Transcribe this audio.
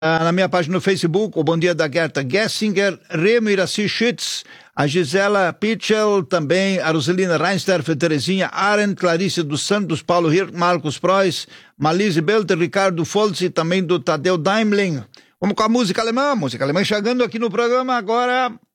na minha página no Facebook, o Bom Dia da Gerta Gessinger, Remo Iraci Schütz, a Gisela Pitchell, também a Roselina Reinsdorf, Terezinha Arendt, Clarice dos Santos, Paulo Hirk, Marcos Preuss, Malise Belter, Ricardo Foltz e também do Tadeu Daimling. Vamos com a música alemã chegando aqui no programa agora.